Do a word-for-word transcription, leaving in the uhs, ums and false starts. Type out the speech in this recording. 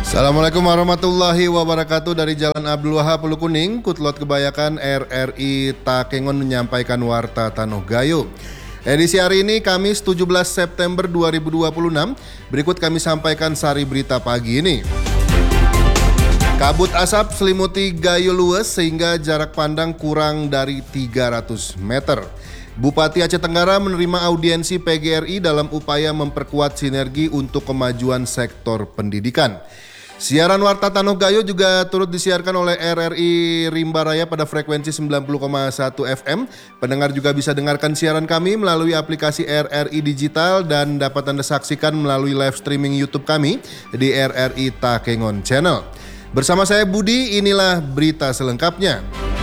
Assalamualaikum warahmatullahi wabarakatuh. Dari Jalan Abdul Wahab, Pulau Kuning, Kutlot Kebayakan R R I Takengon menyampaikan Warta Tanoh Gayo. Edisi hari ini Kamis tujuh belas September dua ribu dua puluh enam. Berikut kami sampaikan sari berita pagi ini. Kabut asap selimuti Gayo luas sehingga jarak pandang kurang dari tiga ratus meter. Bupati Aceh Tenggara menerima audiensi P G R I dalam upaya memperkuat sinergi untuk kemajuan sektor pendidikan. Siaran Warta Tanoh Gayo juga turut disiarkan oleh R R I Rimba Raya pada frekuensi sembilan puluh koma satu F M. Pendengar juga bisa dengarkan siaran kami melalui aplikasi R R I Digital dan dapat Anda saksikan melalui live streaming YouTube kami di R R I Takengon Channel. Bersama saya Budi, inilah berita selengkapnya.